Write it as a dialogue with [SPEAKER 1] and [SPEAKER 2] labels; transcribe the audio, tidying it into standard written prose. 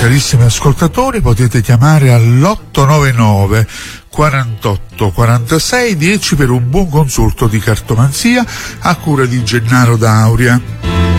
[SPEAKER 1] carissimi ascoltatori, potete chiamare all'899 48 46 10 per un buon consulto di cartomanzia a cura di Gennaro D'Auria.